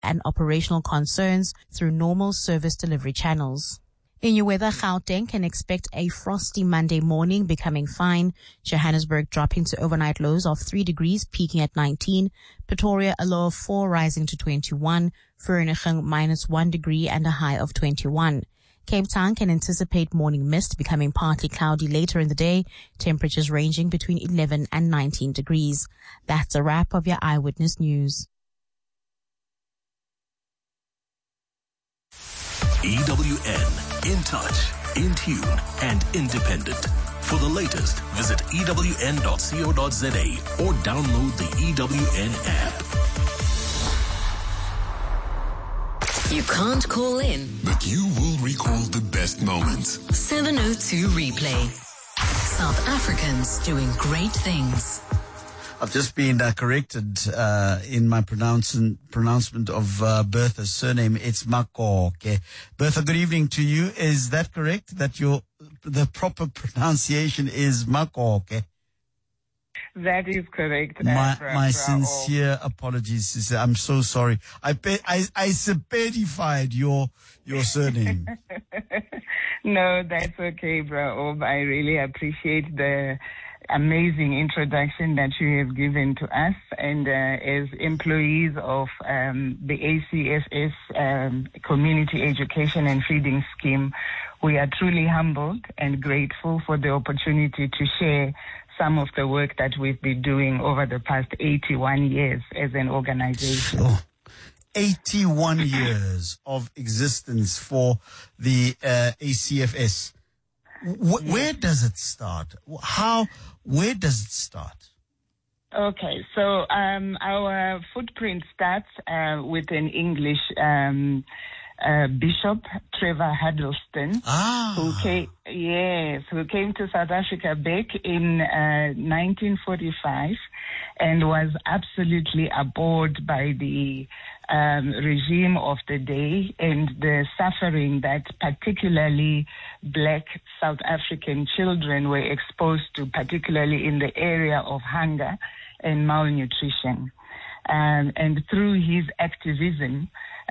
and operational concerns through normal service delivery channels. In your weather, Gauteng can expect a frosty Monday morning, becoming fine. Johannesburg dropping to overnight lows of 3 degrees, peaking at 19. Pretoria, a low of 4, rising to 21. Vereeniging, -1 degree and a high of 21. Cape Town can anticipate morning mist, becoming partly cloudy later in the day. Temperatures ranging between 11 and 19 degrees. That's a wrap of your Eyewitness News. EWN. In touch, in tune, and independent. For the latest, visit ewn.co.za or download the EWN app. You can't call in, but you will recall the best moments. 702 Replay. South Africans doing great things. I've just been corrected in my pronouncement of Bertha's surname. It's Makoke. Bertha, good evening to you. Is that correct? That the proper pronunciation is Makoke? That is correct. My sincere apologies, sister. I'm so sorry. I sepedified your surname. No, that's okay, bro. I really appreciate the amazing introduction that you have given to us, and as employees of the ACFS Community Education and Feeding Scheme, we are truly humbled and grateful for the opportunity to share some of the work that we've been doing over the past 81 years as an organization. Sure. 81 years of existence for the ACFS. Where does it start? Where does it start? Okay, so our footprint starts with an English Bishop, Trevor Huddleston, who came to South Africa back in 1945 and was absolutely abhorred by the regime of the day and the suffering that particularly black South African children were exposed to, particularly in the area of hunger and malnutrition. And through his activism,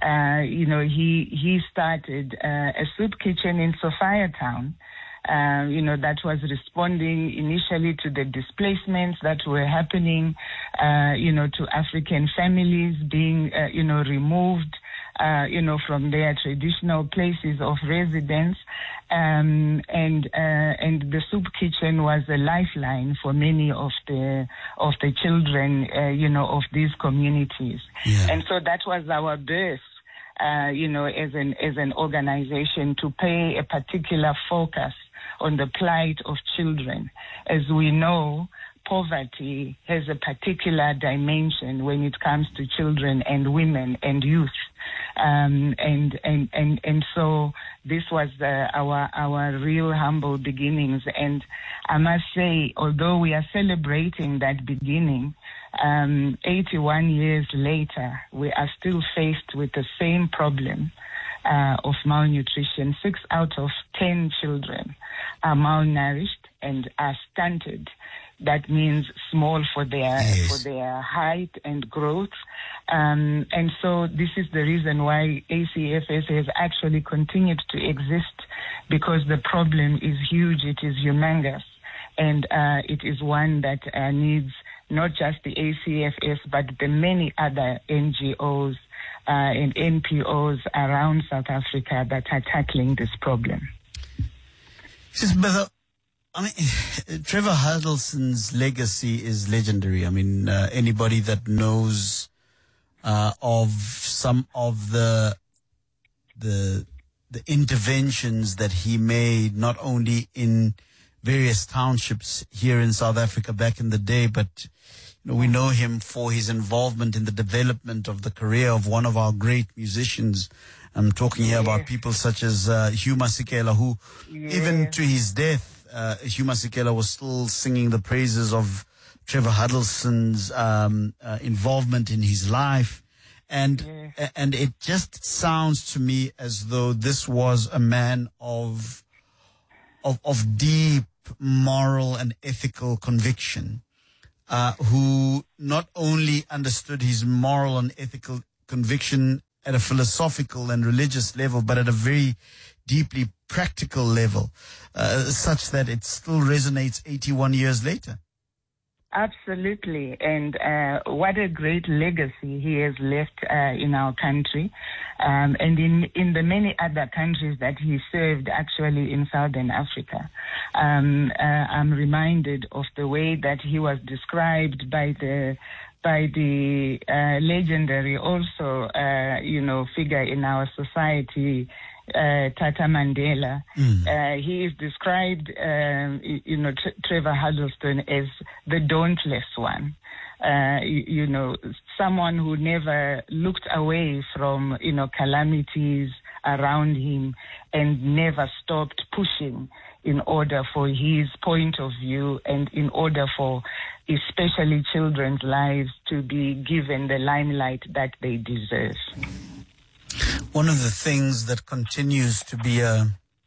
he started a soup kitchen in Sophiatown, that was responding initially to the displacements that were happening, to African families being, removed, from their traditional places of residence. And the soup kitchen was a lifeline for many of the children, of these communities. Yeah. And so that was our birth, as an organization, to pay a particular focus on the plight of children. As we know, poverty has a particular dimension when it comes to children and women and youth. And so this was our real humble beginnings. And I must say, although we are celebrating that beginning, 81 years later, we are still faced with the same problem of malnutrition. 6 out of 10 children are malnourished and are stunted. That means small for their height and growth. And so this is the reason why ACFS has actually continued to exist, because the problem is huge, it is humongous, and it is one that needs not just the ACFS, but the many other NGOs and NPOs around South Africa that are tackling this problem. Trevor Huddleston's legacy is legendary. Anybody that knows of some of the interventions that he made, not only in various townships here in South Africa back in the day, but we know him for his involvement in the development of the career of one of our great musicians. I'm talking here about people such as Hugh Masekela, who even to his death, Hugh Masekela was still singing the praises of Trevor Huddleston's involvement in his life. And it just sounds to me as though this was a man of deep moral and ethical conviction, who not only understood his moral and ethical conviction at a philosophical and religious level, but at a very deeply practical level, such that it still resonates 81 years later. Absolutely, and what a great legacy he has left in our country, and in the many other countries that he served actually in Southern Africa. I'm reminded of the way that he was described by the legendary also figure in our society, Tata Mandela. He is described, Trevor Huddleston, as the dauntless one. Someone who never looked away from, calamities around him and never stopped pushing in order for his point of view and in order for especially children's lives to be given the limelight that they deserve. One of the things that continues to be a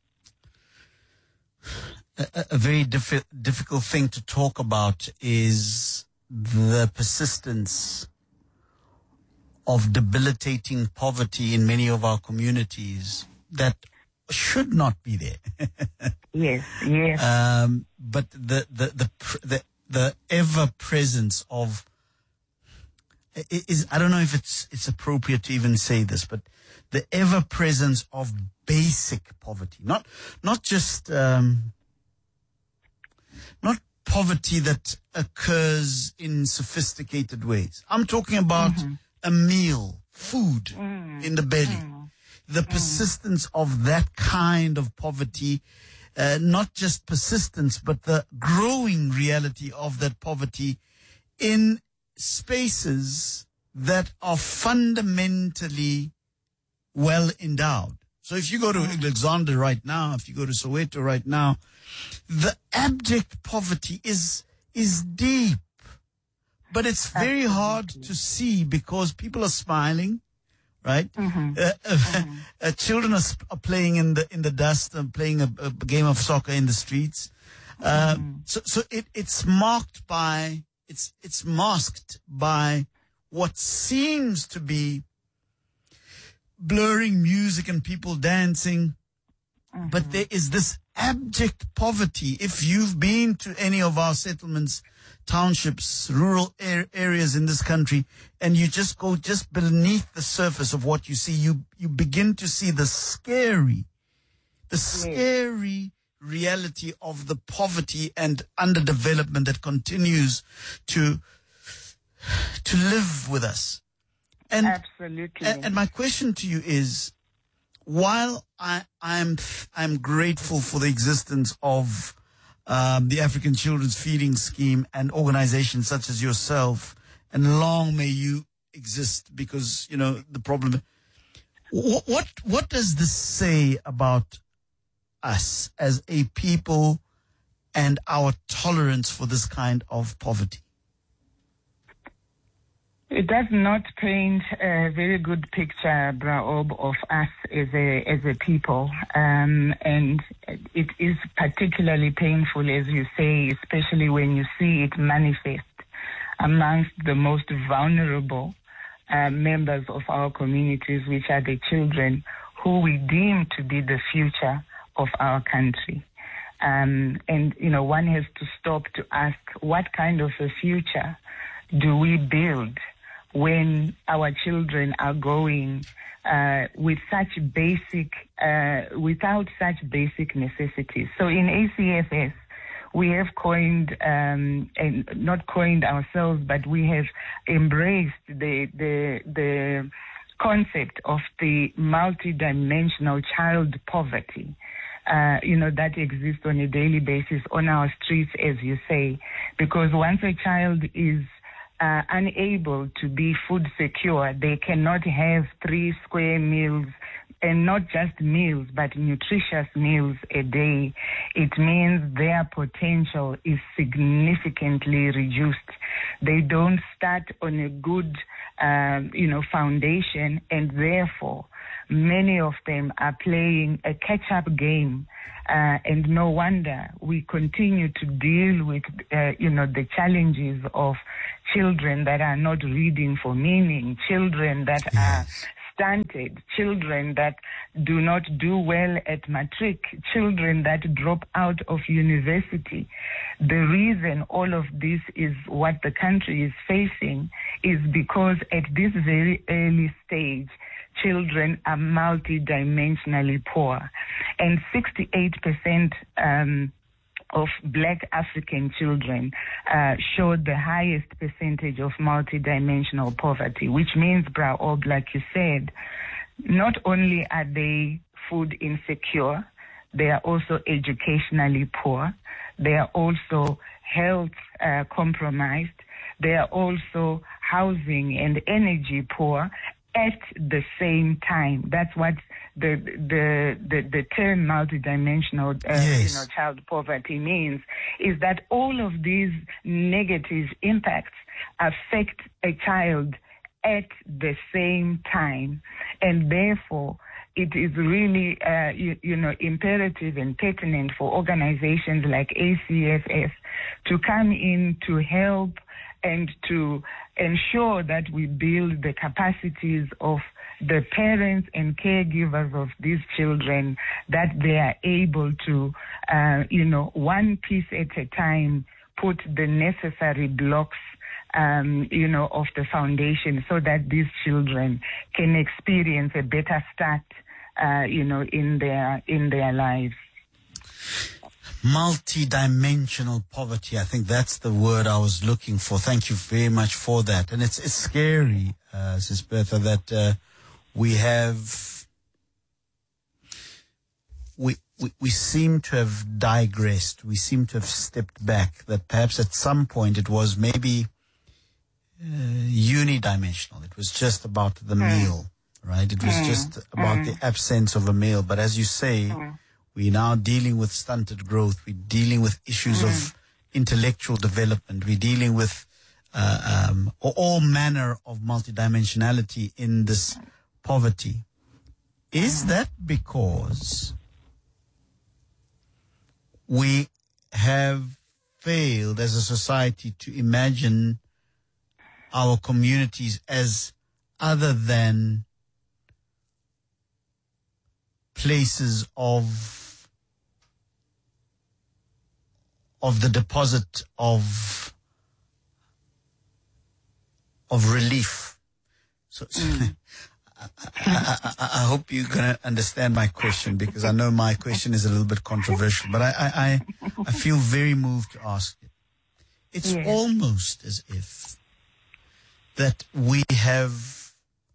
very difficult thing to talk about is the persistence of debilitating poverty in many of our communities that should not be there. Yes. But the ever presence of is, I don't know if it's appropriate to even say this, but the ever presence of basic poverty, not just not poverty that occurs in sophisticated ways. I'm talking about a meal, food in the belly. The persistence of that kind of poverty, not just persistence, but the growing reality of that poverty in spaces that are fundamentally well endowed. So if you go to Alexander right now, if you go to Soweto right now, the abject poverty is deep, but it's very hard to see because people are smiling, right? Children are playing in the dust and playing a game of soccer in the streets. So it's marked by it's masked by what seems to be blurring music and people dancing, but there is this abject poverty. If you've been to any of our settlements, townships, rural areas in this country, and you just go just beneath the surface of what you see, you begin to see the scary reality of the poverty and underdevelopment that continues to live with us. And, absolutely. And my question to you is, while I'm grateful for the existence of the African Children's Feeding Scheme and organizations such as yourself, and long may you exist, because the problem. What does this say about us as a people and our tolerance for this kind of poverty? It does not paint a very good picture, Braob, of us as a people, and it is particularly painful, as you say, especially when you see it manifest amongst the most vulnerable members of our communities, which are the children who we deem to be the future of our country. And one has to stop to ask, what kind of a future do we build when our children are going without such basic necessities? So in ACFS, we have coined, and not coined ourselves, but we have embraced the concept of the multidimensional child poverty, that exists on a daily basis on our streets, as you say, because once a child is unable to be food secure, they cannot have 3 square meals, and not just meals, but nutritious meals a day. It means their potential is significantly reduced. They don't start on a good, foundation, and therefore many of them are playing a catch-up game. And no wonder we continue to deal with, the challenges of children that are not reading for meaning, children that are stunted, children that do not do well at matric, children that drop out of university. The reason all of this is what the country is facing is because at this very early stage, children are multidimensionally poor. And 68% of Black African children showed the highest percentage of multidimensional poverty, which means, Bra-Ob, like you said, not only are they food insecure, they are also educationally poor, they are also health compromised, they are also housing and energy poor at the same time. That's what the term multidimensional child poverty means, is that all of these negative impacts affect a child at the same time, and therefore it is really imperative and pertinent for organizations like ACFS to come in to help and to ensure that we build the capacities of the parents and caregivers of these children, that they are able to, one piece at a time, put the necessary blocks, of the foundation so that these children can experience a better start, in their lives. Multi-dimensional poverty, I think that's the word I was looking for. Thank you very much for that. And it's scary, Sis Bertha, that we seem to have digressed. We seem to have stepped back, that perhaps at some point it was maybe unidimensional. It was just about the meal, right? It was just about the absence of a meal. But as you say, we're now dealing with stunted growth. We're dealing with issues of intellectual development. We're dealing with all manner of multidimensionality in this poverty. Is that because we have failed as a society to imagine our communities as other than places of the deposit of relief? So I hope you're going to understand my question, because I know my question is a little bit controversial, but I feel very moved to ask it. It's almost as if that we have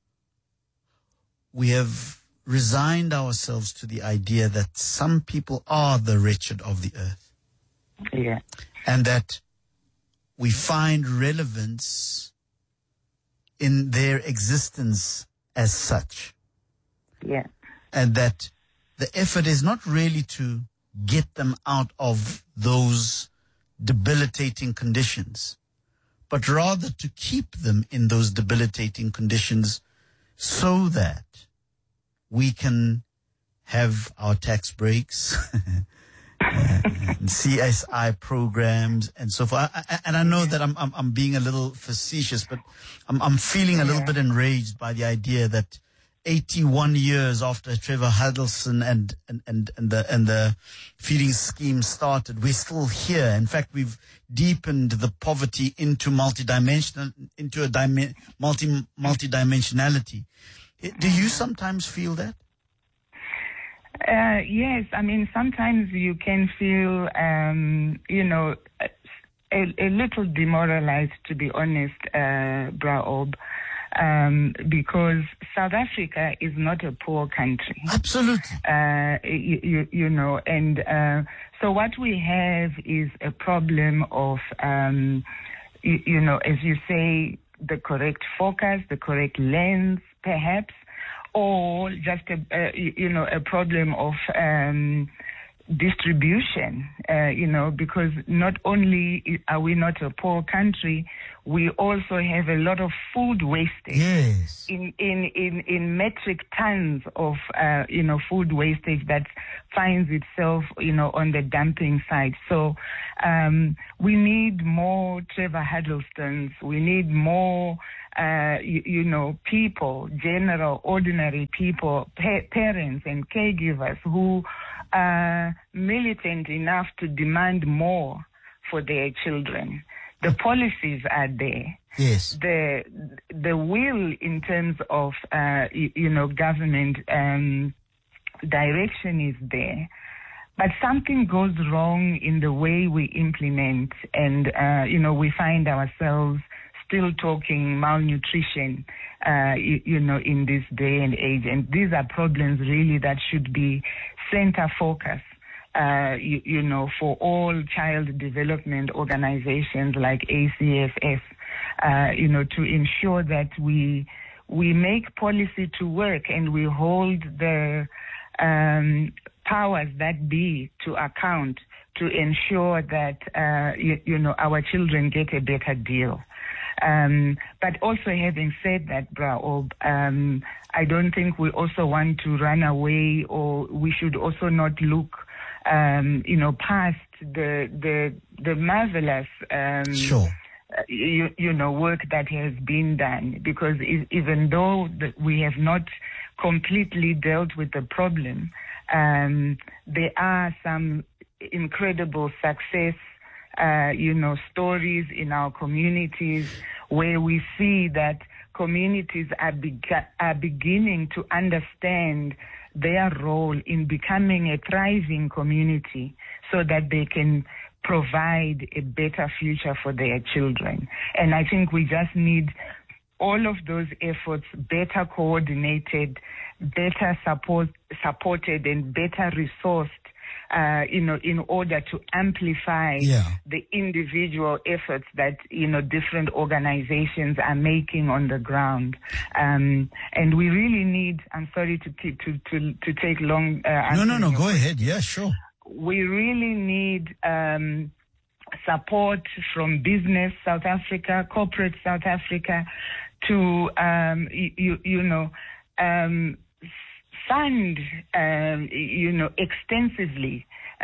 resigned ourselves to the idea that some people are the wretched of the earth. Yeah. And that we find relevance in their existence as such. Yeah. And that the effort is not really to get them out of those debilitating conditions, but rather to keep them in those debilitating conditions so that we can have our tax breaks, and CSI programs and so forth. And I know that I'm being a little facetious, but I'm feeling a little bit enraged by the idea that 81 years after Trevor Huddleston and the feeding scheme started, we're still here. In fact, we've deepened the poverty into multidimensionality. Do you sometimes feel that? Yes, I mean, sometimes you can feel, a little demoralized, to be honest, Bra-Ob, because South Africa is not a poor country. Absolutely. So what we have is a problem of, as you say, the correct focus, the correct lens, perhaps, or just a problem of distribution, because not only are we not a poor country, we also have a lot of food wastage. Yes. In metric tons of, food wastage that finds itself, on the dumping site. So we need more Trevor Huddlestons. We need more, people, general, ordinary people, parents and caregivers who are militant enough to demand more for their children. The policies are there. Yes. The will in terms of, government direction is there. But something goes wrong in the way we implement, and, we find ourselves still talking malnutrition, in this day and age. And these are problems really that should be center focus, for all child development organizations like ACFS, to ensure that we make policy to work and we hold the powers that be to account to ensure that, our children get a better deal. But also having said that, I don't think we also want to run away, or we should also not look, past the marvelous, sure. Work that has been done, because even though we have not completely dealt with the problem, there are some incredible success, stories in our communities where we see that communities are beginning to understand their role in becoming a thriving community so that they can provide a better future for their children. And I think we just need all of those efforts better coordinated, better supported, and better resourced, in order to amplify the individual efforts that, different organizations are making on the ground. And we really need, I'm sorry to take long. No, go ahead. Yeah, sure. We really need support from business South Africa, corporate South Africa, to, fund, extensively,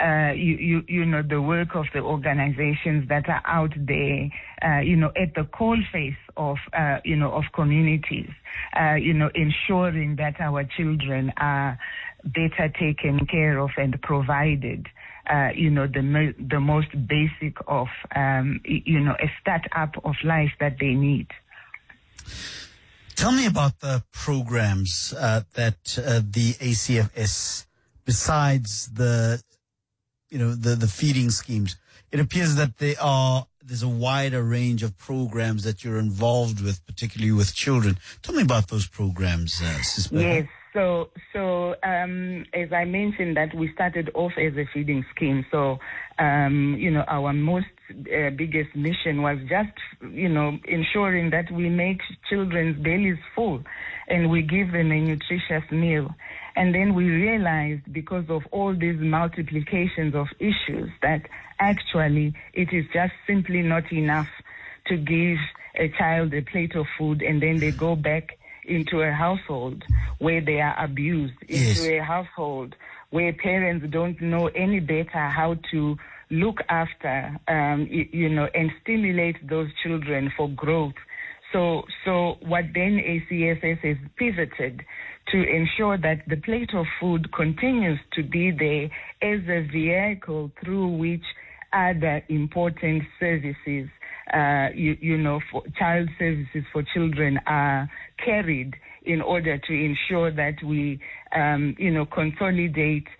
the work of the organizations that are out there, at the coalface of, of communities, ensuring that our children are better taken care of and provided, the most basic of, a start-up of life that they need. Tell me about the programs that the ACFS, besides the feeding schemes. It appears that there's a wider range of programs that you're involved with, particularly with children. Tell me about those programs, Sis Bella. Yes. So, as I mentioned, that we started off as a feeding scheme. So, our most biggest mission was just, ensuring that we make children's bellies full and we give them a nutritious meal. And then we realized, because of all these multiplications of issues, that actually it is just simply not enough to give a child a plate of food and then they go back into a household where they are abused, into a household where parents don't know any better how to look after, and stimulate those children for growth. So what then ACFS has pivoted to ensure that the plate of food continues to be there as a vehicle through which other important services, for child services for children are carried in order to ensure that we, consolidate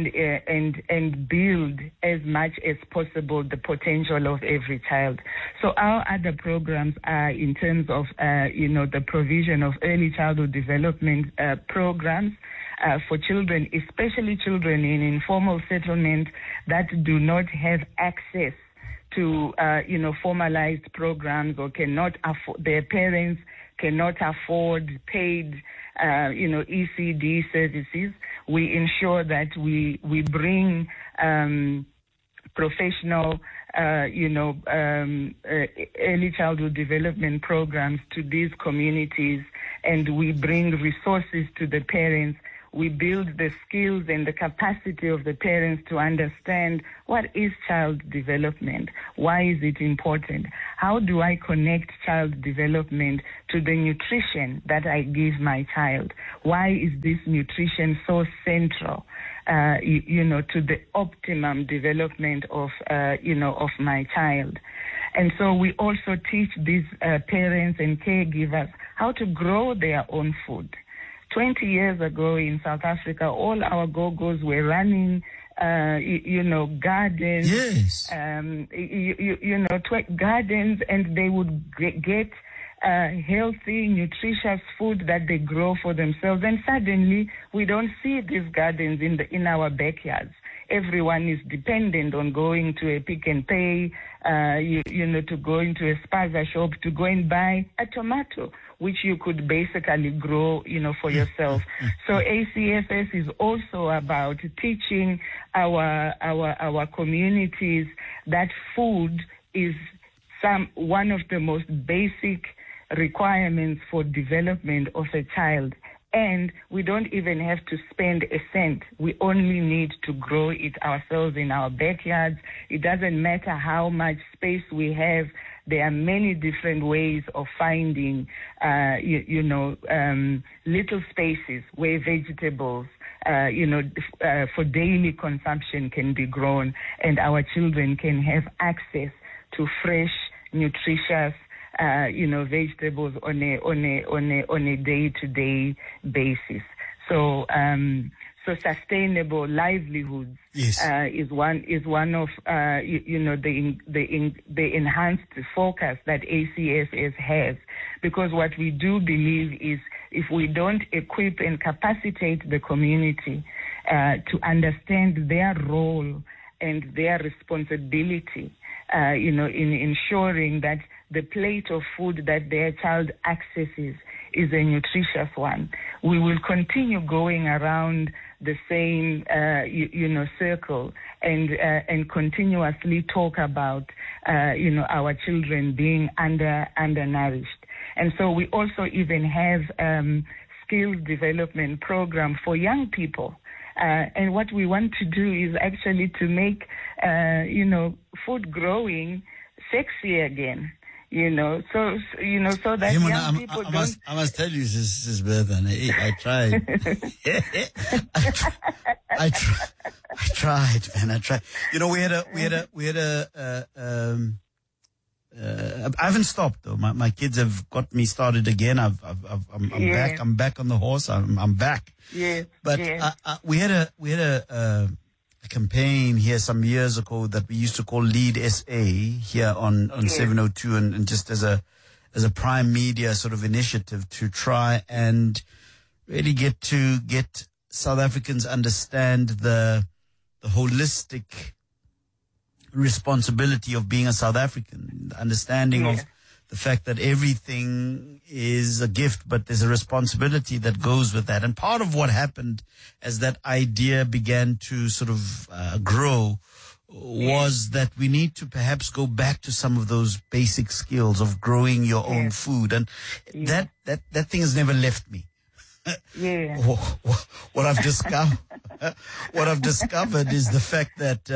and build as much as possible the potential of every child. So our other programs are in terms of, the provision of early childhood development programs for children, especially children in informal settlement that do not have access to, formalized programs or cannot afford, their parents cannot afford paid, ECD services. we ensure that we bring professional, early childhood development programs to these communities, and we bring resources to the parents. We build the skills and the capacity of the parents to understand what is child development, why is it important, how do I connect child development to the nutrition that I give my child, why is this nutrition so central, to the optimum development of my child. And so we also teach these parents and caregivers how to grow their own food. 20 years ago in South Africa, all our go-go's were running, gardens. Yes. Gardens, and they would get healthy, nutritious food that they grow for themselves. And suddenly, we don't see these gardens in our backyards. Everyone is dependent on going to a Pick and Pay, to go into a spaza shop to go and buy a tomato, which you could basically grow, for yourself. So ACFS is also about teaching our communities that food is one of the most basic requirements for development of a child. And we don't even have to spend a cent. We only need to grow it ourselves in our backyards. It doesn't matter how much space we have. There are many different ways of finding, little spaces where vegetables, for daily consumption can be grown, and our children can have access to fresh, nutritious, vegetables on a day-to-day basis. So sustainable livelihoods is one of the enhanced focus that ACFS has, because what we do believe is if we don't equip and capacitate the community to understand their role and their responsibility, in ensuring that the plate of food that their child accesses is a nutritious one, we will continue going around the same, circle and continuously talk about, our children being undernourished. And so we also even have skills development program for young people. And what we want to do is actually to make, food growing sexy again. So that young people don't. I must tell you, Sis Berthan, I tried. I tried, man. I tried. I haven't stopped though. My kids have got me started again. I'm back. I'm back on the horse. I'm back. Yes. But we had a campaign here some years ago that we used to call Lead SA here on 702, and just as a prime media sort of initiative to try and really get South Africans understand the holistic responsibility of being a South African, the understanding of the fact that everything is a gift, but there's a responsibility that goes with that. And part of what happened as that idea began to sort of grow was that we need to perhaps go back to some of those basic skills of growing your own food. And that thing has never left me. What I've discovered is the fact that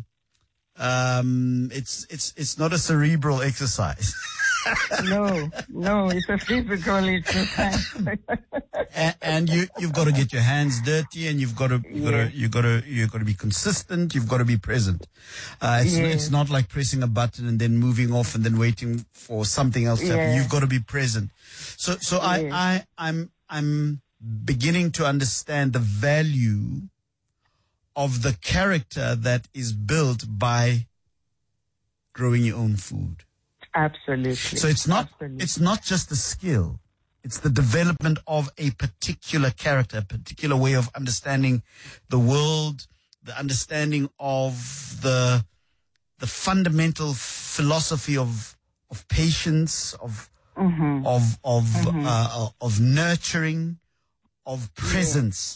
it's not a cerebral exercise. No, it's a physical exercise. and you've got to get your hands dirty, and you've got to be consistent. You've got to be present. It's not like pressing a button and then moving off and then waiting for something else to happen. You've got to be present. So I'm beginning to understand the value of the character that is built by growing your own food. Absolutely. So it's not just the skill. It's the development of a particular character, a particular way of understanding the world, the understanding of the fundamental philosophy of patience, of nurturing, of presence.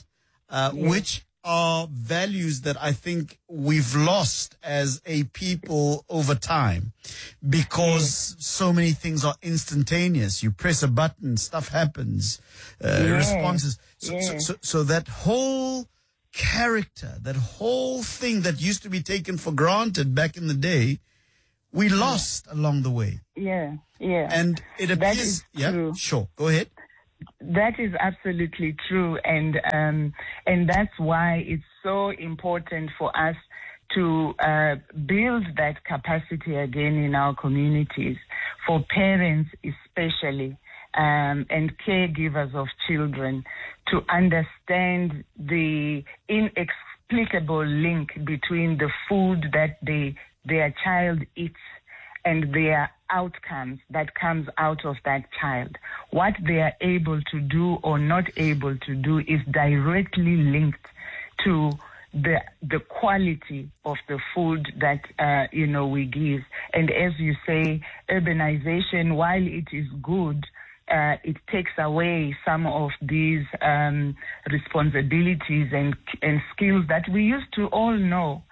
which are values that I think we've lost as a people over time, because so many things are instantaneous. You press a button, stuff happens, responses. So that whole character, that whole thing that used to be taken for granted back in the day, we lost along the way. Yeah. And it appears, true. Sure, go ahead. That is absolutely true, and that's why it's so important for us to build that capacity again in our communities, for parents especially, and caregivers of children, to understand the inexplicable link between the food that their child eats and their outcomes that comes out of that child. What they are able to do or not able to do is directly linked to the quality of the food that we give. And as you say, urbanization, while it is good, it takes away some of these responsibilities and skills that we used to all know.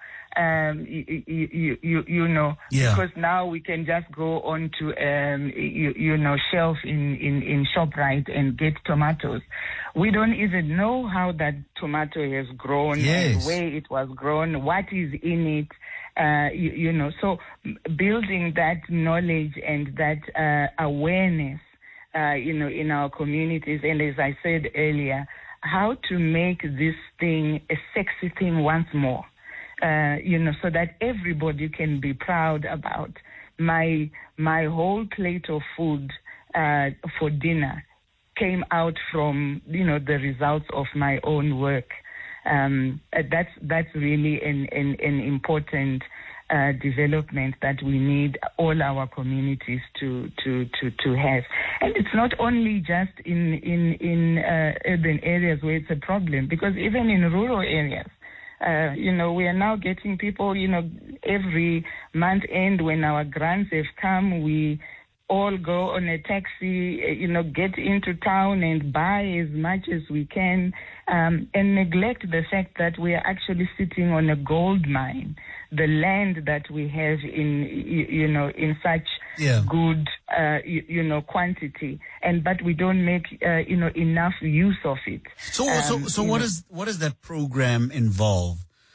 Because now we can just go on to shelf in ShopRite and get tomatoes. We don't even know how that tomato has grown, and where it was grown, what is in it. So building that knowledge and that awareness, in our communities, and as I said earlier, how to make this thing a sexy thing once more. So that everybody can be proud about my whole plate of food for dinner came out from the results of my own work. That's really an important development that we need all our communities to have. And it's not only just in urban areas where it's a problem, because even in rural areas. We are now getting people, every month end when our grants have come, we all go on a taxi, get into town and buy as much as we can, and neglect the fact that we are actually sitting on a gold mine, the land that we have in such good, quantity, but we don't make, enough use of it. So what does that program involve?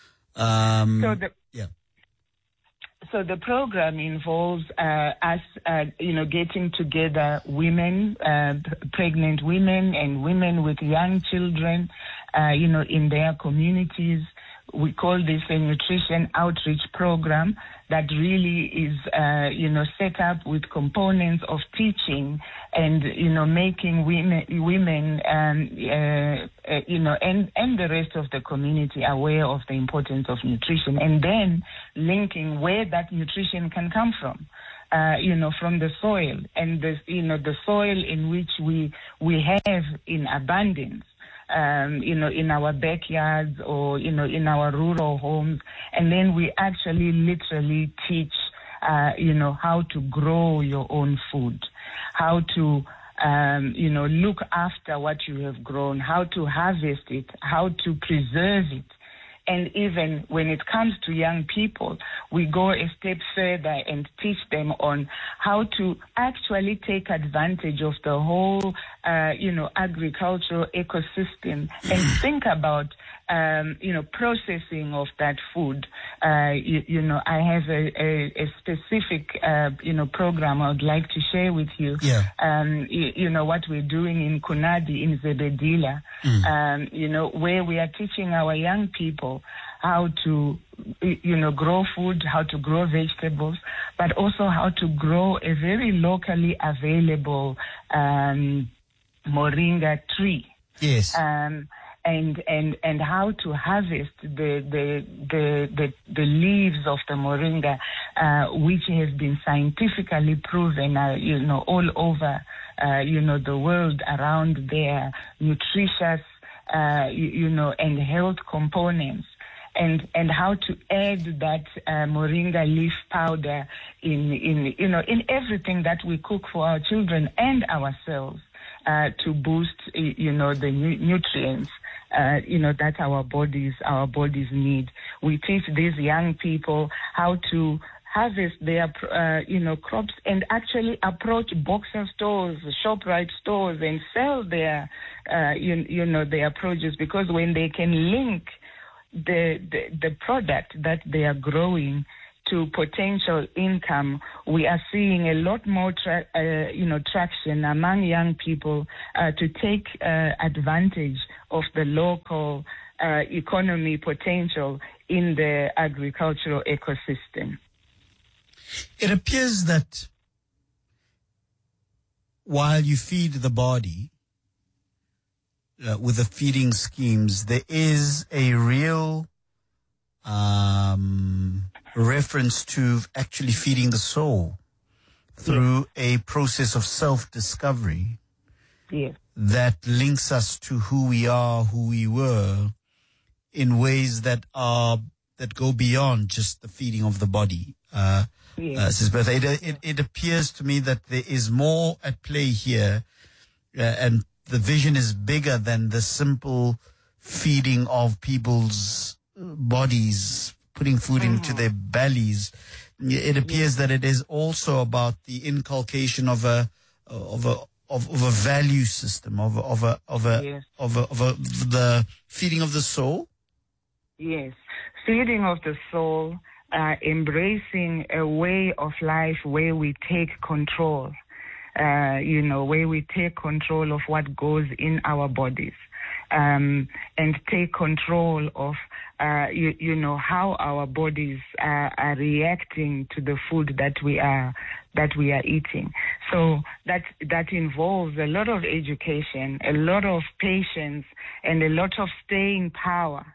So the program involves us, getting together women, pregnant women and women with young children, in their communities. We call this a nutrition outreach program that really is, set up with components of teaching and, making women, and the rest of the community aware of the importance of nutrition, and then linking where that nutrition can come from. From the soil, and the soil in which we have in abundance. In our backyards or, in our rural homes. And then we actually literally teach, how to grow your own food, how to, look after what you have grown, how to harvest it, how to preserve it. And even when it comes to young people, we go a step further and teach them on how to actually take advantage of the whole, agricultural ecosystem and think about, processing of that food. I have a specific, program I would like to share with you. Yeah. What we're doing in Kunadi, in Zebedila, where we are teaching our young people how to, grow food, how to grow vegetables, but also how to grow a very locally available moringa tree. Yes. And how to harvest the leaves of the moringa, which has been scientifically proven, all over, the world around their nutritious, and health components. And how to add that moringa leaf powder in everything that we cook for our children and ourselves. to boost, the nutrients, that our bodies need. We teach these young people how to harvest their, crops and actually approach Boxer stores, ShopRite stores, and sell their, their produce, because when they can link the product that they are growing to potential income, we are seeing a lot more traction among young people to take advantage of the local economy potential in the agricultural ecosystem. It appears that while you feed the body with the feeding schemes, there is a real reference to actually feeding the soul through a process of self-discovery that links us to who we are, who we were, in ways that go beyond just the feeding of the body. Sis Bertha, it appears to me that there is more at play here, and the vision is bigger than the simple feeding of people's bodies, putting food into their bellies. It appears that it is also about the inculcation of a value system, of the feeding of the soul. Yes, feeding of the soul, embracing a way of life where we take control, where we take control of what goes in our bodies, and take control of, how our bodies are reacting to the food that we are eating. So that involves a lot of education, a lot of patience, and a lot of staying power.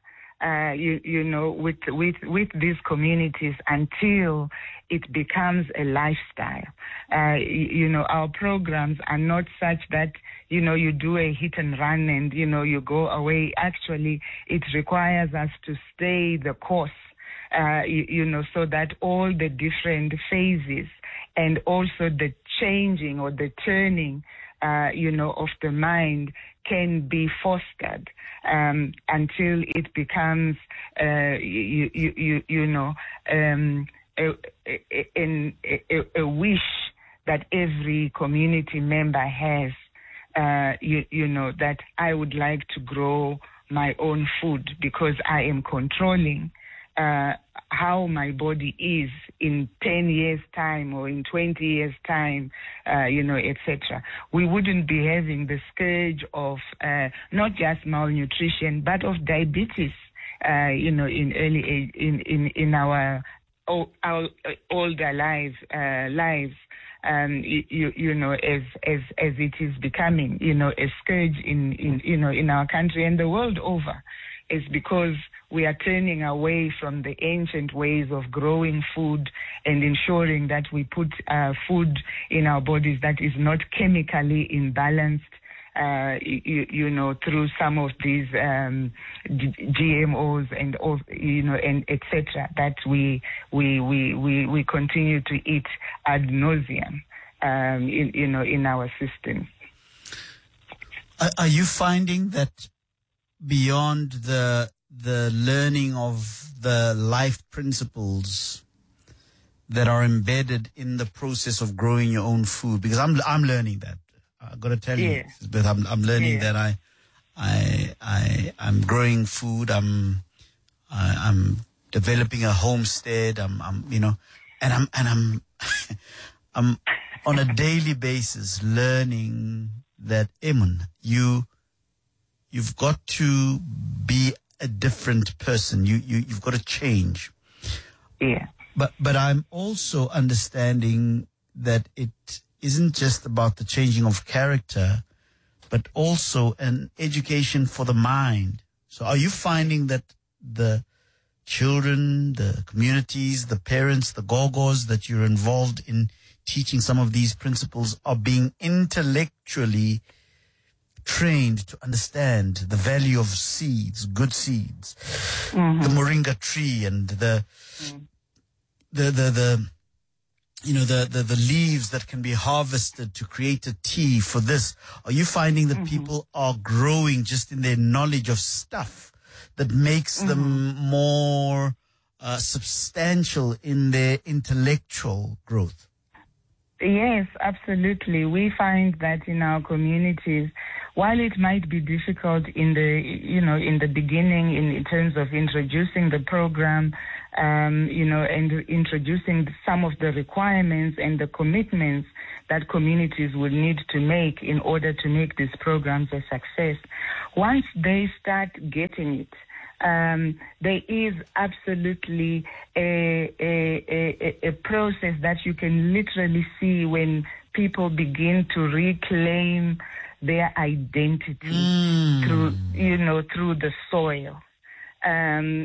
With these communities until it becomes a lifestyle. Our programs are not such that, you do a hit and run and, you go away. Actually, it requires us to stay the course, so that all the different phases and also the changing or the turning, of the mind can be fostered until it becomes, a wish that every community member has, that I would like to grow my own food because I am controlling how my body is in 10 years' time or in 20 years' time, etc. We wouldn't be having the scourge of not just malnutrition, but of diabetes, in early age, in our older lives, as it is becoming, a scourge in our country and the world over. Is because we are turning away from the ancient ways of growing food and ensuring that we put food in our bodies that is not chemically imbalanced, through some of these GMOs and etc. that we continue to eat ad nauseum, in our system. Are you finding that beyond the learning of the life principles that are embedded in the process of growing your own food? Because I'm learning that. I've got to tell you, but I'm learning that I'm growing food. I'm developing a homestead. I'm I'm on a daily basis learning that you've got to be a different person. You've got to change. Yeah. But I'm also understanding that it isn't just about the changing of character, but also an education for the mind. So are you finding that the children, the communities, the parents, the gogos that you're involved in teaching some of these principles are being intellectually trained to understand the value of seeds, good seeds, the moringa tree, and the the leaves that can be harvested to create a tea for this? Are you finding that people are growing just in their knowledge of stuff that makes them more substantial in their intellectual growth? Yes, absolutely. We find that in our communities, while it might be difficult in the beginning in terms of introducing the program, and introducing some of the requirements and the commitments that communities would need to make in order to make these programs a success, once they start getting it, there is absolutely a process that you can literally see when people begin to reclaim their identity through the soil. And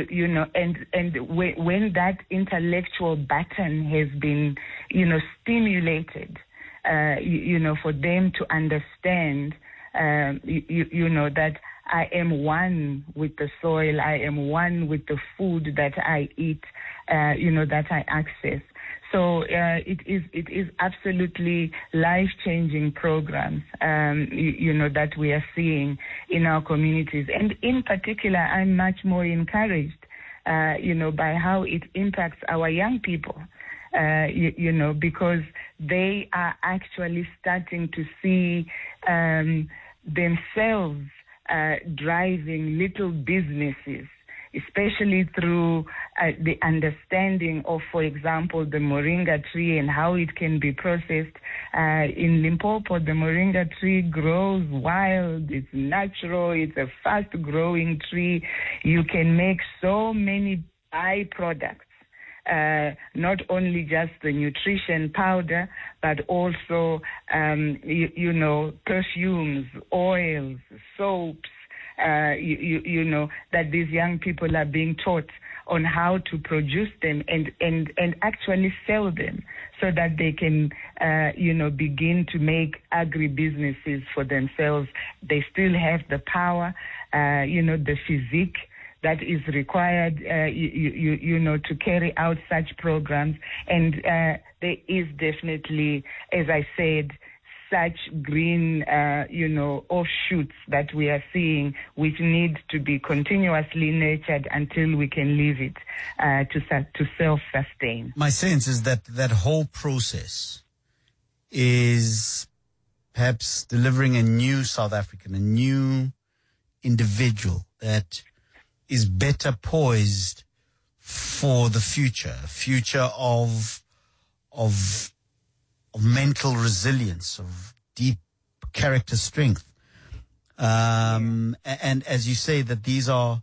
when that intellectual button has been, stimulated, for them to understand, that I am one with the soil, I am one with the food that I eat, that I access. So it is absolutely life-changing programs, that we are seeing in our communities. And in particular, I'm much more encouraged, by how it impacts our young people, because they are actually starting to see themselves driving little businesses, especially through the understanding of, for example, the moringa tree and how it can be processed. In Limpopo, the moringa tree grows wild, it's natural, it's a fast-growing tree. You can make so many byproducts. Not only just the nutrition powder, but also, perfumes, oils, soaps, that these young people are being taught on how to produce them and actually sell them so that they can, begin to make agribusinesses for themselves. They still have the power, the physique that is required, to carry out such programs. And there is definitely, as I said, such green, offshoots that we are seeing, which need to be continuously nurtured until we can leave it to self-sustain. My sense is that whole process is perhaps delivering a new South African, a new individual that is better poised for the future, a future of mental resilience, of deep character strength. And as you say, that these are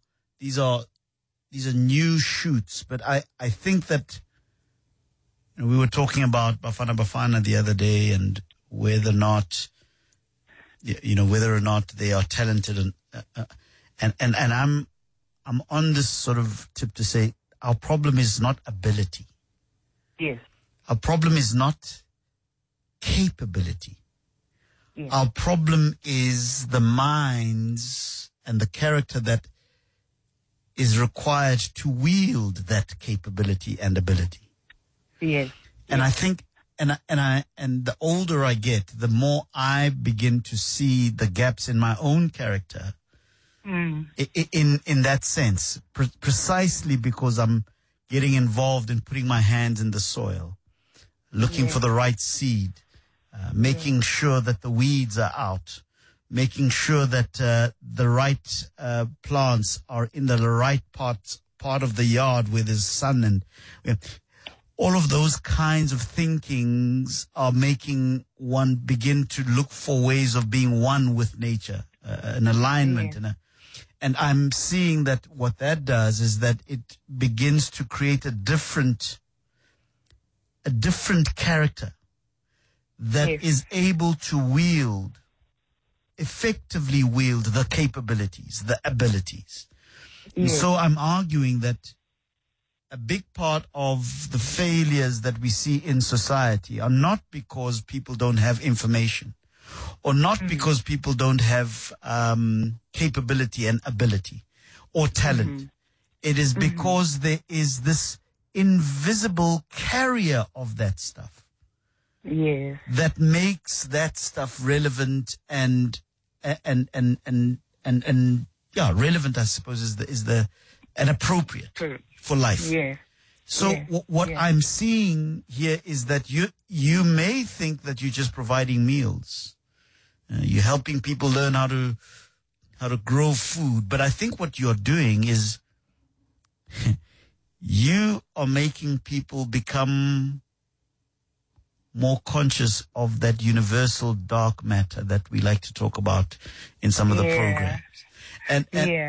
new shoots. But I think that we were talking about Bafana Bafana the other day and whether or not they are talented and I'm on this sort of tip to say our problem is not ability. Yes. Our problem is not capability. Yes. Our problem is the minds and the character that is required to wield that capability and ability. Yes. And I think, and the older I get, the more I begin to see the gaps in my own character. In that sense, precisely because I'm getting involved in putting my hands in the soil, looking for the right seed, making sure that the weeds are out, making sure that the right plants are in the right part of the yard where there's sun, and all of those kinds of thinkings are making one begin to look for ways of being one with nature, an alignment, and I'm seeing that what that does is that it begins to create a different character that is able to effectively wield the capabilities, the abilities. And so I'm arguing that a big part of the failures that we see in society are not because people don't have information, or not because people don't have capability and ability or talent. It is because there is this invisible carrier of that stuff. Yes. That makes that stuff relevant and relevant, I suppose, is the and appropriate for life. Yes. So what I'm seeing here is that you may think that you're just providing meals, you're helping people learn how to grow food, but I think what you're doing is you are making people become more conscious of that universal dark matter that we like to talk about in some of the programs. And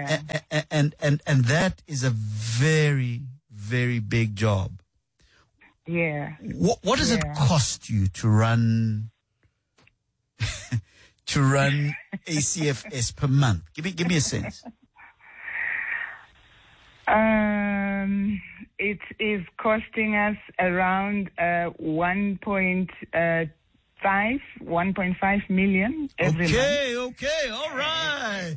that is a very, very big job. Yeah. What does it cost you to run ACFS per month? Give me a sense. It is costing us around 1.5 million every month. Okay, all right.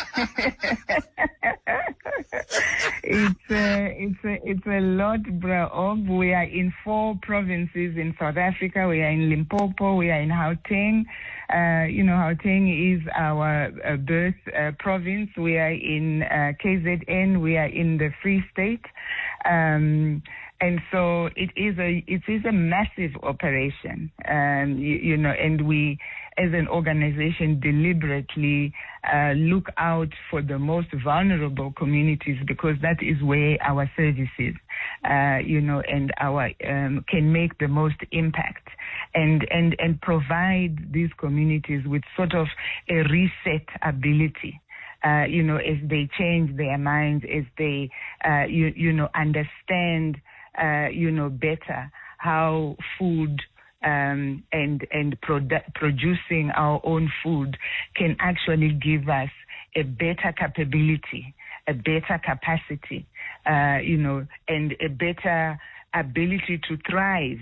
It's a lot, bro. We are in 4 provinces in South Africa. We are in Limpopo. We are in Gauteng. Gauteng is our birth province. We are in KZN. We are in the Free State. And so it is a massive operation, and we, as an organization, deliberately look out for the most vulnerable communities, because that is where our services, and our can make the most impact, and provide these communities with sort of a reset ability. As they change their minds, as they, understand, better how food and producing our own food can actually give us a better capability, a better capacity, and a better ability to thrive.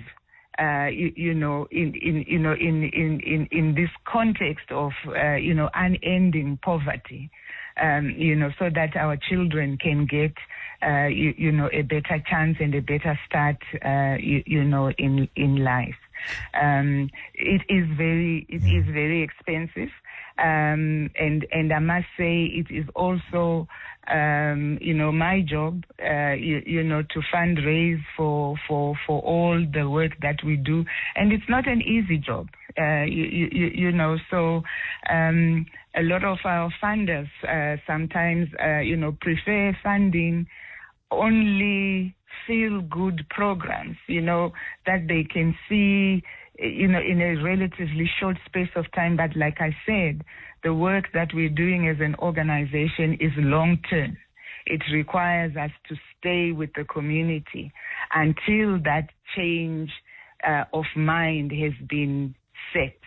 In this context of unending poverty, so that our children can get a better chance and a better start in life. It is very expensive, and I must say it is also my job, to fundraise for all the work that we do, and it's not an easy job, So a lot of our funders sometimes, prefer funding only feel-good programs, that they can see, in a relatively short space of time. But like I said, the work that we're doing as an organization is long-term. It requires us to stay with the community until that change of mind has been set.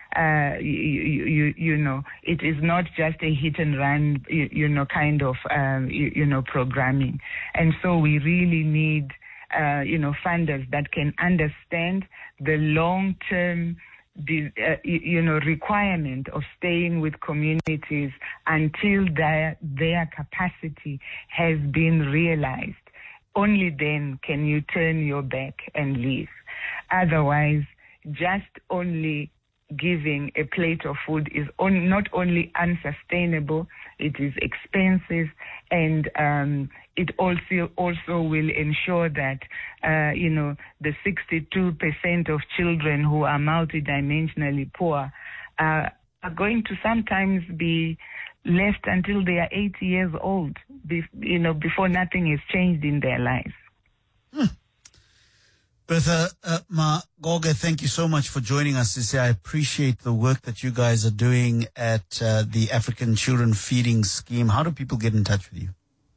It is not just a hit and run, kind of, programming. And so we really need, funders that can understand the long-term, requirement of staying with communities until their capacity has been realized. Only then can you turn your back and leave. Otherwise, just only giving a plate of food is not only unsustainable, it is expensive, and it also will ensure that the 62% of children who are multidimensionally poor are going to sometimes be left until they are 80 years old, before nothing has changed in their lives. Bertha Magoge, thank you so much for joining us today. I appreciate the work that you guys are doing at the African Children Feeding Scheme. How do people get in touch with you?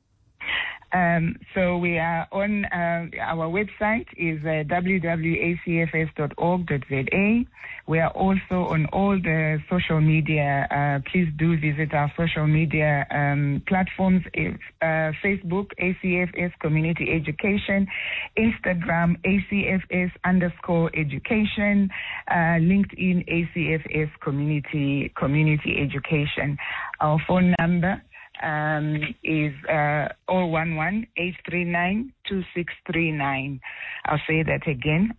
So we are on our website is www.acfs.org.za. We are also on all the social media. Please do visit our social media platforms. Facebook, ACFS Community Education, Instagram, ACFS_education, LinkedIn, ACFS Community Education. Our phone number is 011-839-2639. I'll say that again,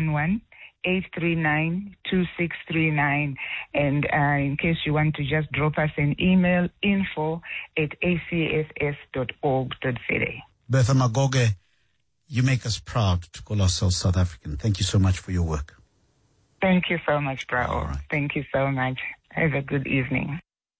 011-839-2639. And in case you want to just drop us an email, info@acfs.org.za. Bertha Magoge, you make us proud to call ourselves South African. Thank you so much for your work. Thank you so much, Brao. All right. Thank you so much. Have a good evening.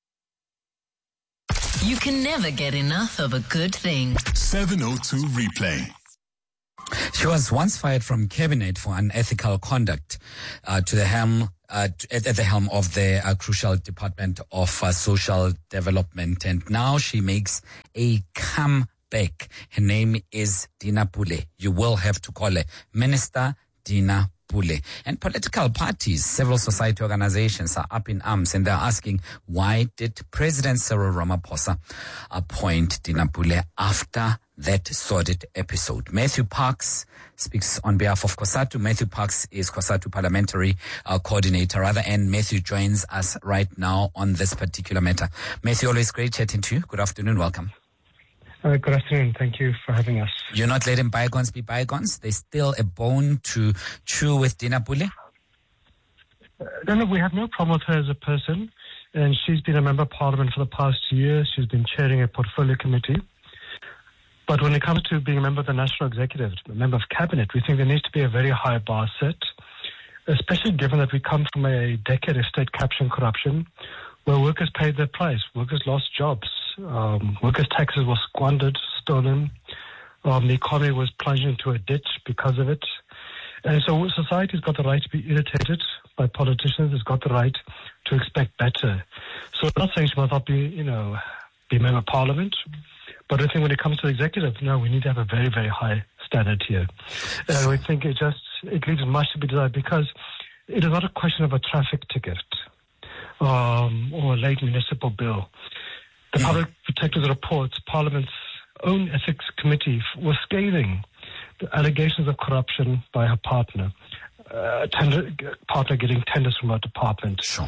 You can never get enough of a good thing. 702 Replay. She was once fired from cabinet for unethical conduct at the helm of the crucial Department of Social Development, and now she makes a comeback. Her name is Dina Pule. You will have to call her Minister Dina Pule. And political parties, several society organizations are up in arms, and they're asking, why did President Cyril Ramaphosa appoint Dina Pule after that sordid episode? Matthew Parks speaks on behalf of COSATU. Matthew Parks is COSATU parliamentary coordinator, and Matthew joins us right now on this particular matter. Matthew, always great chatting to you. Good afternoon. Welcome. Good afternoon. Thank you for having us. You're not letting bygones be bygones? There's still a bone to chew with Dina Pule? No, we have no problem with her as a person. And she's been a member of parliament for the past 2 years. She's been chairing a portfolio committee. But when it comes to being a member of the National Executive, a member of cabinet, we think there needs to be a very high bar set, especially given that we come from a decade of state capture and corruption, where workers paid their price. Workers lost jobs. Workers' taxes were squandered, stolen. The economy was plunged into a ditch because of it. And so society's got the right to be irritated by politicians. It's got the right to expect better. So I'm not saying she must not be a member of parliament, but I think when it comes to the executive, no, we need to have a very, very high standard here. And we think it leaves much to be desired, because it is not a question of a traffic ticket or a late municipal bill. The Public Protector's reports, Parliament's own ethics committee, was scathing the allegations of corruption by her partner, partner getting tenders from her department. Sure.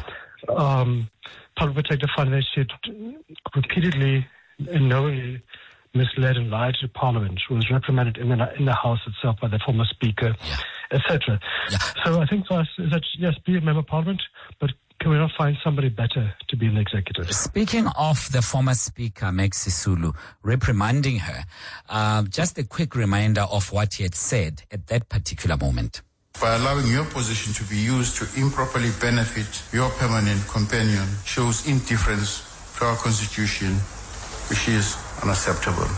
Public Protector found that she had repeatedly and knowingly misled and lied to Parliament. She was reprimanded in the House itself by the former Speaker, etc. Yeah. So I think for us is that, yes, be a member of Parliament, but can we not find somebody better to be in the executive? Speaking of the former Speaker, Max Sisulu, reprimanding her, just a quick reminder of what he had said at that particular moment. By allowing your position to be used to improperly benefit your permanent companion shows indifference to our Constitution, which is unacceptable.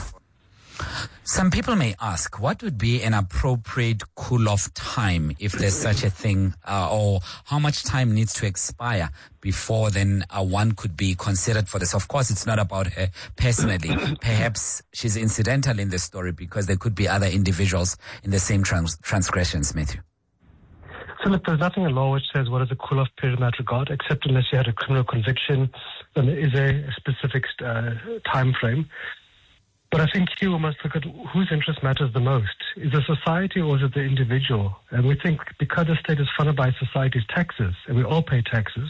Some people may ask, what would be an appropriate cool-off time if there's such a thing, or how much time needs to expire before then one could be considered for this? Of course, it's not about her personally. Perhaps she's incidental in the story because there could be other individuals in the same transgressions, Matthew. So look, there's nothing in law which says what is a cool-off period in that regard, except unless you had a criminal conviction, then there is a specific time frame. But I think here we must look at whose interest matters the most. Is it society or is it the individual? And we think because the state is funded by society's taxes, and we all pay taxes,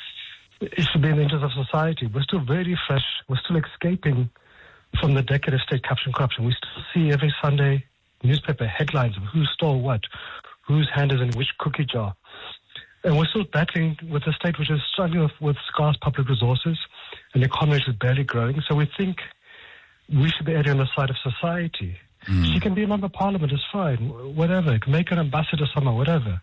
it should be in the interest of society. We're still very fresh. We're still escaping from the decade of state capture and corruption. We still see every Sunday newspaper headlines of who stole what, whose hand is in which cookie jar. And we're still battling with a state which is struggling with scarce public resources, an economy which is barely growing. So we think we should be erring on the side of society. She can be a member of parliament, it's fine, whatever. Make an ambassador somewhere, whatever.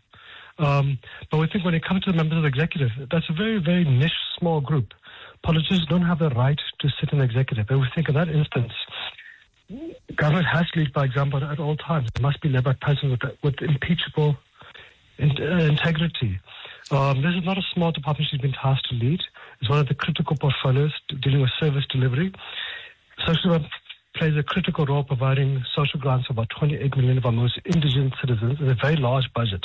But we think when it comes to the members of the executive, that's a very, very niche, small group. Politicians don't have the right to sit in the executive. And we think in that instance, government has to lead by example at all times. It must be led by persons with impeachable integrity. This is not a small department she's been tasked to lead. It's one of the critical portfolios dealing with service delivery. Social development plays a critical role providing social grants for about 28 million of our most indigent citizens in a very large budget.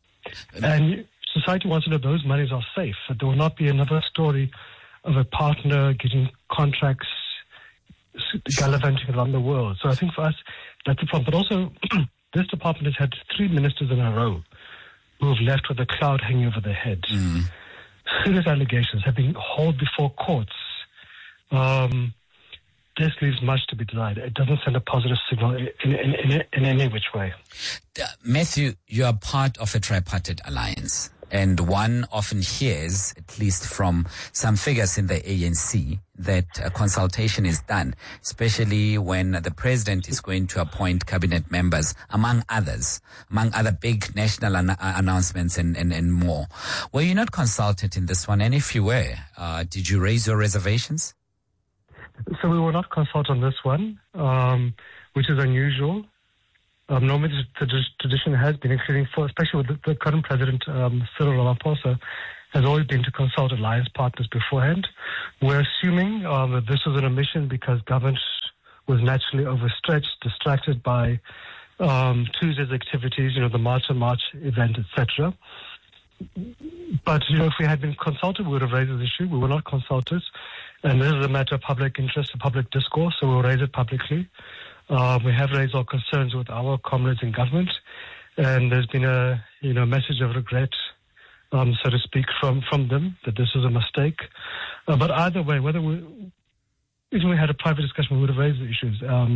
And society wants to know those monies are safe, that there will not be another story of a partner getting contracts, gallivanting around the world. So I think for us, that's the problem. But also, this department has had 3 ministers in a row who have left with a cloud hanging over their heads. Serious allegations have been hauled before courts. this leaves much to be desired. It doesn't send a positive signal in any which way. Matthew, you are part of a tripartite alliance. And one often hears, at least from some figures in the ANC, that a consultation is done, especially when the president is going to appoint cabinet members, among other big national announcements and more. Were you not consulted in this one? And if you were, did you raise your reservations? So we were not consulted on this one, which is unusual. Normally, the tradition has been, including especially with the current president, Cyril Ramaphosa, has always been to consult alliance partners beforehand. We're assuming that this was an omission because government was naturally overstretched, distracted by Tuesday's activities, the March on March event, etc. But, if we had been consulted, we would have raised this issue. We were not consulted. And this is a matter of public interest, of public discourse, so we'll raise it publicly. We have raised our concerns with our comrades in government, and there's been a message of regret, so to speak, from them that this was a mistake. But either way, even we had a private discussion, we would have raised the issues.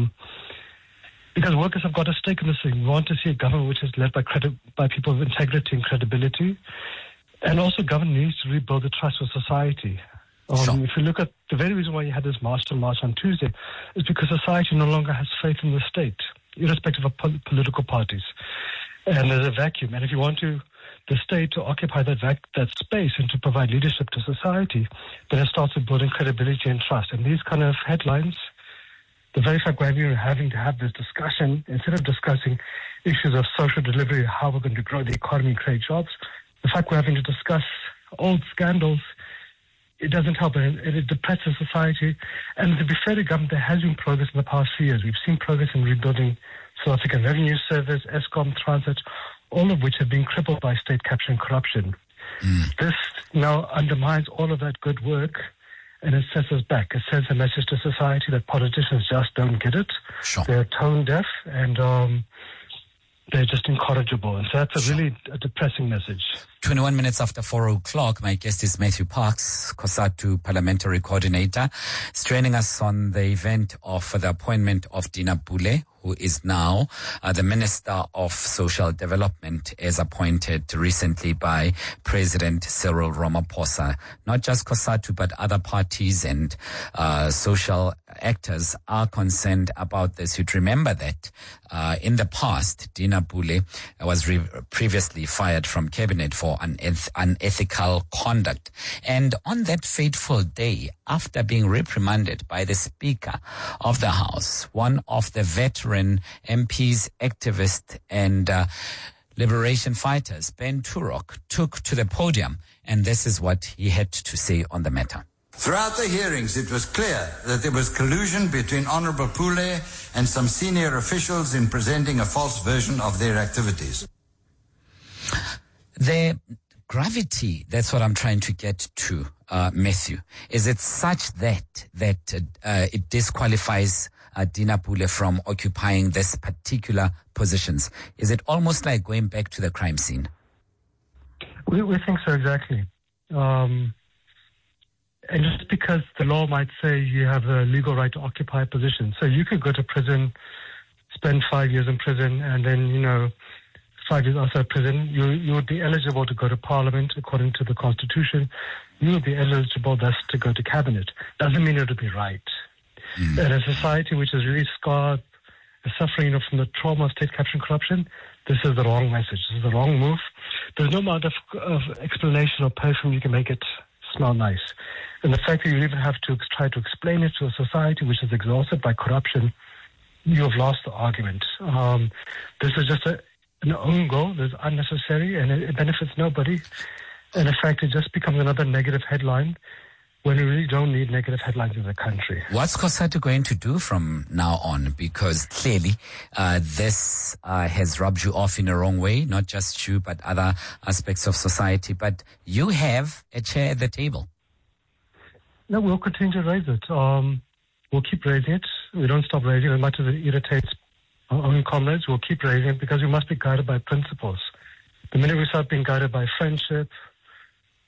Because workers have got a stake in this thing. We want to see a government which is led by people of integrity and credibility, and also government needs to rebuild the trust of society. If you look at the very reason why you had this march on Tuesday is because society no longer has faith in the state, irrespective of political parties. And there's a vacuum. And if you want the state to occupy that space and to provide leadership to society, then it starts with building credibility and trust. And these kind of headlines, the very fact we're having to have this discussion, instead of discussing issues of social delivery, how we're going to grow the economy and create jobs, the fact we're having to discuss old scandals, it doesn't help, it depresses society. And to be fair to government, there has been progress in the past few years. We've seen progress in rebuilding South African Revenue Service, Eskom, Transit, all of which have been crippled by state capture and corruption. This now undermines all of that good work, and it sets us back. It sends a message to society that politicians just don't get it. Sure. They're tone deaf, and they're just incorrigible. And so that's a really depressing message. 21 minutes after 4 o'clock, my guest is Matthew Parks, COSATU Parliamentary Coordinator, joining us on the event of the appointment of Dina Pule, who is now the Minister of Social Development, as appointed recently by President Cyril Ramaphosa. Not just COSATU, but other parties and social actors are concerned about this. You'd remember that in the past, Dina Pule was previously fired from cabinet for unethical conduct. And on that fateful day, after being reprimanded by the Speaker of the House, one of the veteran MPs, activists, and liberation fighters, Ben Turok, took to the podium, and this is what he had to say on the matter. Throughout the hearings, it was clear that there was collusion between Honorable Pule and some senior officials in presenting a false version of their activities. The gravity, that's what I'm trying to get to, Matthew. Is it such that it disqualifies Dina Pule from occupying this particular positions? Is it almost like going back to the crime scene? We think so, exactly. And just because the law might say you have a legal right to occupy a position. So you could go to prison, spend 5 years in prison, and then, 5 years outside prison, you would be eligible to go to parliament according to the constitution. You would be eligible thus to go to cabinet. Doesn't mean it would be right. In a society which is really scarred, suffering from the trauma of state capture and corruption, this is the wrong message. This is the wrong move. There's no amount of explanation or perfume you can make it smell nice. And the fact that you even have to try to explain it to a society which is exhausted by corruption, you have lost the argument. This is just an own goal. It's unnecessary and it benefits nobody. And in fact, it just becomes another negative headline when we really don't need negative headlines in the country. What's COSATU going to do from now on? Because clearly this has rubbed you off in a wrong way, not just you, but other aspects of society. But you have a chair at the table. No, we'll continue to raise it. We'll keep raising it. We don't stop raising it as much as it irritates our own comrades. We'll keep raising it because we must be guided by principles. The minute we start being guided by friendship,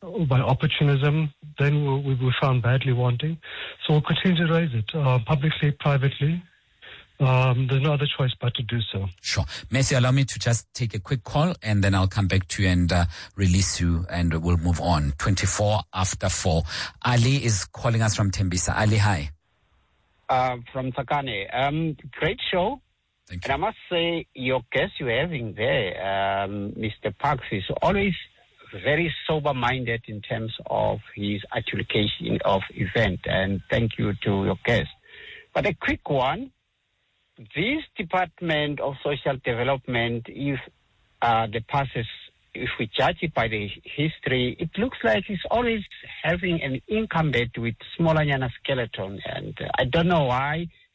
by opportunism, then we found badly wanting. So we'll continue to raise it publicly, privately. There's no other choice but to do so. Sure. Messi, allow me to just take a quick call and then I'll come back to you and release you and we'll move on. 24 after 4. Ali is calling us from Tembisa. Ali, hi. From Tsakane. Great show. Thank you. And I must say, your guest you're having there, Mr. Parks, is always very sober-minded in terms of his application of event. And thank you to your guest. But a quick one. This Department of Social Development, if the passes, if we judge it by the history, it looks like it's always having an incumbent with smaller skeleton. And I don't know why